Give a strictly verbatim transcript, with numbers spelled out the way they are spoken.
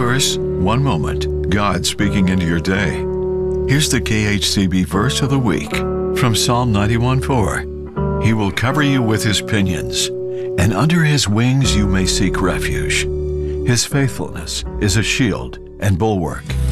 verse, one moment, God speaking into your day. Here's the K H C B verse of the week from Psalm ninety-one four. He will cover you with his pinions, and under his wings you may seek refuge. His faithfulness is a shield and bulwark.